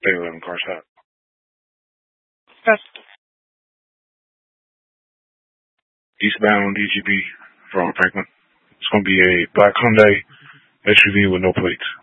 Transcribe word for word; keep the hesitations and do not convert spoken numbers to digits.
Bay eleven car stop. Yes. Eastbound D G B from Franklin. It's going to be a black Hyundai S U V with no plates.